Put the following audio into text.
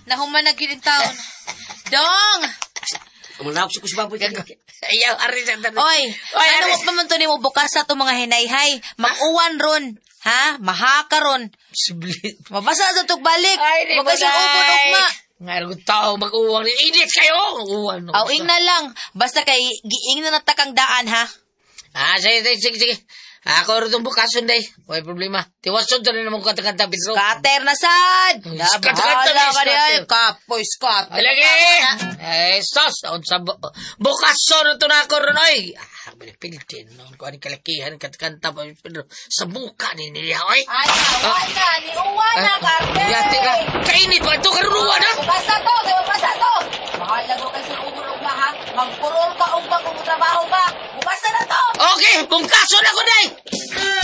Nahuman na giling taon. Dong! Manawag si Kusbaboy ka. Ayaw, ari sa tanan. Oy, ano mo pa man to nimo bukas sa to mga hinayhay? Mag-uwan ron. Ha? Mahaka ron. Sublit. Mabasa sa tugbalik. Ay, di Huwag ba kasi ugma. Nga tao mag-uwang. Init kayo! Mag-uwang. Awing na lang. Basta kay giing na natakang daan, ha? Sige. Ako rin itong bukason, day. May problema. Tiwason to rin naman kanta-kanta, Pedro. Scatter na sad! Bahala ka niya. Kapoy, scatter. Alagi! Sos! Sa bukason ito na ako rin, oy! Pilipin. Kung anong kalakihan, kanta-kanta, Pedro. Sa buka ni nila, oy! Ay, ni uwan na, Carter! Yati ka. Kainit pa ito, karuruan, ha? Basta to! Bahala ko kasi ugulog na, ha? Magpurol ka, kung trabaho ka. Basta na to! Okay, bukason ako, day!